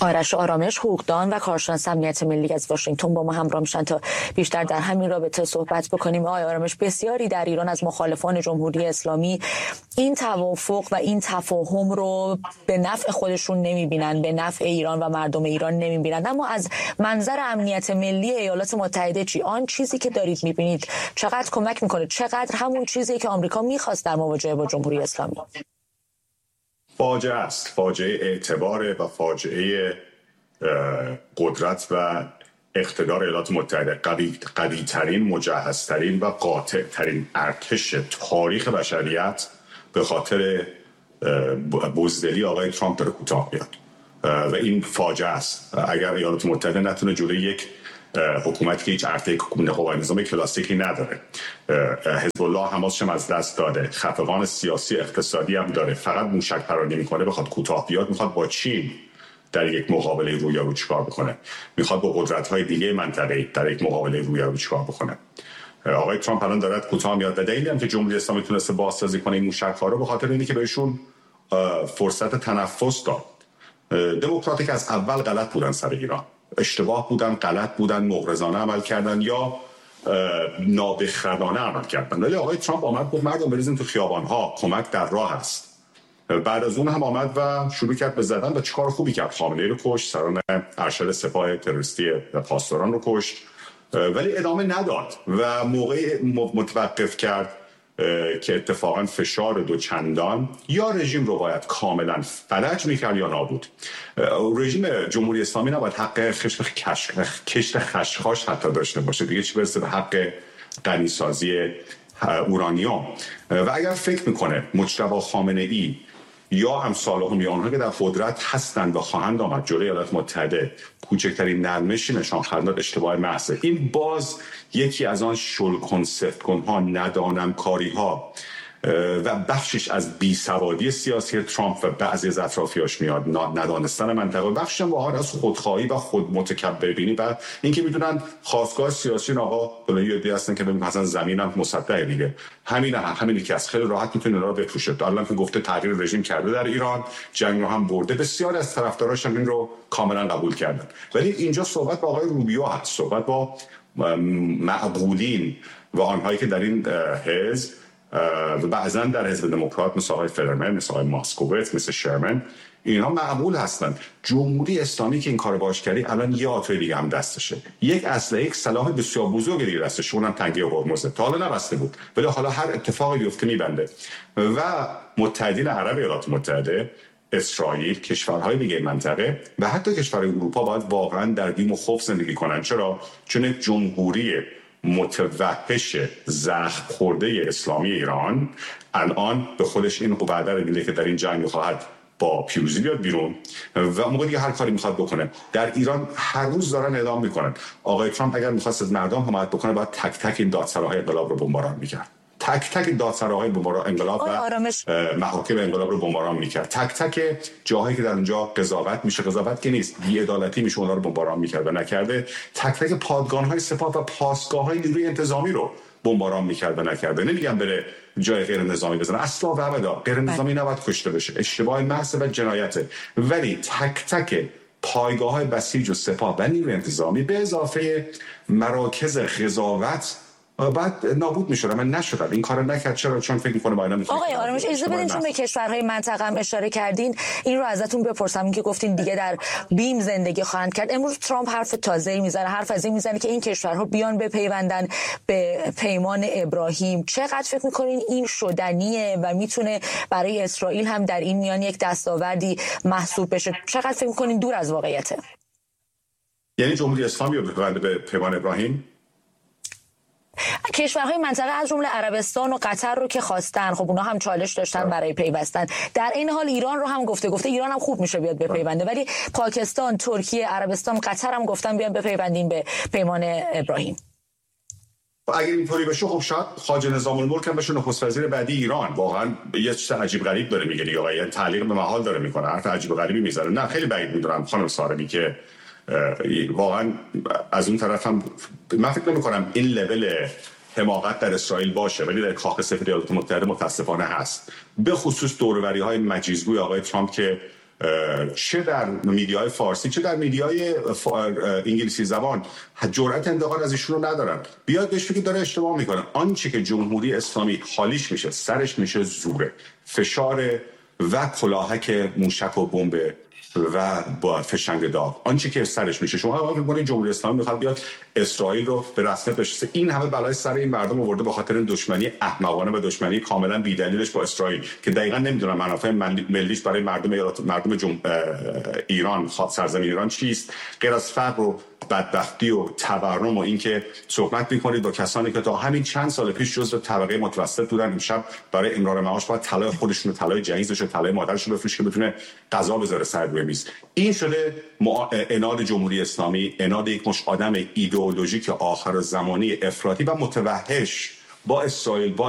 آرش آرامش، حقوقدان و کارشناس امنیت ملی از واشنگتن با ما همراه میشن تا بیشتر در همین رابطه صحبت بکنیم. آقای آرامش، بسیاری در ایران از مخالفان جمهوری اسلامی این توافق و این تفاهم رو به نفع خودشون نمیبینن، به نفع ایران و مردم ایران نمیبینن. اما از منظر امنیت ملی ایالات متحده چی؟ آن چیزی که دارید میبینید چقدر کمک میکنه؟ چقدر همون چیزی که آمریکا میخواست در مواجهه با جمهوری اسلامی؟ فاجعه است، فاجعه اعتبار و فاجعه قدرت و اقتدار ایالات متحده. قوی ترین، مجهز ترین و قاطع ترین ارتش تاریخ بشریت به خاطر بزدلی آقای ترامپ داره کوتاه میاد و این فاجعه است. اگر ایالات متحده نتونه جلوی یک حکومتی که هیچ ارتش قوای نظامی کلاسیکی نداره، حزب الله حماسش هم از دست داده، خفقان سیاسی اقتصادی هم داره، فقط موشک پرانی میکنه، بخواد کوتاه بیاد، میخواد با چین در یک مقابله رویارو چیکار بکنه، میخواد با قدرت‌های دیگه منطقه‌ای در یک مقابله رویارو چیکار بکنه. آقای ترامپ الان داره کوتاه میاد و دلیلی هم که جمهوری اسلامی تونسته بازسازی کنه این موشک‌ها رو به خاطر اینه که بهشون فرصت تنفس داد. دموکراتیک از اول غلط بودن سر ایران، اشتباه بودن، غلط بودن، مغرضانه عمل کردن یا نابخردانه عمل کردن. ولی آقای ترامپ آمد گفت مردم بریزین تو خیابان‌ها، کمک در راه است. بعد از اون هم آمد و شروع کرد به زدن و چیکار خوبی کرد. خامنه‌ای رو کشت، سران ارشد سپاه تروریستی پاسداران رو کشت، ولی ادامه نداد و موقع متوقف کرد که اتفاقا فشار دوچندان یا رژیم رو باید کاملا فلج میکرد یا نابود. رژیم جمهوری اسلامی نباید حق کشت خشخاش حتی داشته باشه، دیگه چی برسه به حق غنیسازی اورانیوم. و اگر فکر میکنه مجتبی خامنه‌ای یا امثالهم یا آنها که در قدرت هستند و خواهند آمد جلوی ایالات متحده کوچکترین نرمشی نشان خواهند داد، اشتباه محض. این باز یکی از آن شل سفت کنها، ندانم کاری ها و بخشش از بیسوادی سیاسی ترامپ و بعضی از اطرافیاش میاد، ندانستن منطقه، بخشش واقعا از خودخواهی و خود متکبر بینی و اینکه میدونن خواستگاه سیاسی آقا فلانی ایده هستن که مثلا زمینم مسطحه دیگه، همینی که از خیلی راحت میتونه اونا رو بفروشه. الان که گفته تغییر رژیم کرده در ایران، جنگ رو هم برده، بسیار از طرفداراش هم این رو کاملا قبول کردن. ولی اینجا صحبت با آقای روبیو هست، صحبت با معقولین و آنهایی که در این حزب و بعضا در حزب دموکرات مثل آقای فدرمن، مثل آقای ماسکوویتز، مثل شرمن، اینها معقول هستند. جمهوری اسلامی که این کارو باش کردی الان یه آتوی دیگه هم دستشه، یک اسلحه، یک سلاح بسیار بزرگ دیگه دستشه، اونم تنگه هرمزه. تا حالا نبسته بود ولی حالا هر اتفاقی بیفته میبنده. و متحدین عرب ایالات متحده، اسرائیل، کشورهای دیگه منطقه و حتی کشورهای اروپا باید واقعا در بیم و خوف زندگی کنن. چرا؟ چون جمهوری متوحش زخم خورده اسلامی ایران الان به خودش این وعده رو میده که در این جنگ میخواهد با پیروزی بیاد بیرون و موقع دیگه هر کاری میخواد بکنه. در ایران هر روز دارن اعدام میکنن. آقای ترامپ اگر میخواست از مردم حمایت بکنه باید تک تک این دادسراهای انقلاب رو بمباران میکرد، تک تک دادسراهای انقلاب و محاکم انقلاب رو بمباران میکرد، تک تک جاهایی که در اونجا قضاوت میشه، قضاوت که نیست، بی‌عدالتی میشه، اونها رو بمباران میکرد و نکرده. تک تک پادگان‌های سپاه و پاسگاه‌های نیروی انتظامی رو بمباران میکرد و نکرده. نمیگم بره جای غیر نظامی بزنه، اصلا و ابدا غیر نظامی نباید کشته بشه، اشتباه محض و جنایته. ولی تک تک پایگاه‌های بسیج و سپاه و نیروی انتظامی به اضافه مراکز قضاوت بعد نابود می‌شد. من نشدم این کارو نکرد. چرا؟ چون فکر می‌کنه با اینا می‌تونه. آقای آرامش اجازه بدین چون به کشورهای منطقه هم اشاره کردین این رو ازتون بپرسم، این که گفتین دیگه در بیم زندگی خواهند کرد. امروز ترامپ حرف تازه‌ای میزنه، حرف از این میزنه که این کشورها بیان بپیوندن به پیمان ابراهیم. چقدر فکر می‌کنین این شدنیه و میتونه برای اسرائیل هم در این میان یک دستاوردی محسوب بشه؟ چقدر فکر می‌کنین دور از واقعیته؟ یعنی جمهوری اسلامی رو بپیونده به پیمان ابراهیم؟ کشورهای منطقه از جمله عربستان و قطر رو که خواستن، خب اونا هم چالش داشتن برای پیوستن. در این حال ایران رو هم گفته ایران هم خوب میشه بیاد بپیونده، ولی پاکستان، ترکیه، عربستان، قطر هم گفتن بیان بپیوندین به پیمان ابراهیم. اگر اینطوری بشه خب شاید خواجه نظام الملک هم بشه نخست وزیر بعدی ایران. واقعا یه چیز عجیب غریب داره میگه دیگه، آقا یعنی تعلیق به محال داره میکنه، حرف عجیب غریبی میذاره. نه خیلی بعید میدونم خانم سارمی که واقعا از اون طرف هم من فکر نمی‌کنم این لول حماقت در اسرائیل باشه، ولی در کاخ سفید ایالات متحده متاسفانه هست، به خصوص دوروری‌های مجیزگوی آقای ترامپ که چه در میدیای فارسی چه در میدیای انگلیسی زبان جرأت انتقاد از ایشون رو ندارن. بیاد بهش بگید داره اشتباه میکنه. آنچه که جمهوری اسلامی حالیش میشه، سرش میشه زوره، فشار و کلاهک موشک و بمب و با فشنگ داغ، آنچه که سرش میشه. شما فکر کنید جمهوری اسلامی میخواد بیاد اسرائیل رو به رسمیت بشناسه؟ این همه بلای سر این مردم آورده به خاطر دشمنی احمقانه و دشمنی کاملا بی‌دلیلش با اسرائیل که دقیقاً نمیدونن منافع ملیش برای مردم ایران، سرزمین ایران چیست، غیر از فقر و بدبختی و تورم و اینکه صحبت میکنید با کسانی که تا همین چند سال پیش جزو طبقه متوسط بودن، امشب برای امرار معاش باید طلای خودشون و طلای جهیزش و طلای مادرش رو بفروشه که بتونه غذا بذاره سر روی میز. این شده عناد جمهوری اسلامی، عناد یک مش آدم ایدئولوژیک آخر زمانی افراطی و متوحش با اسرائیل، با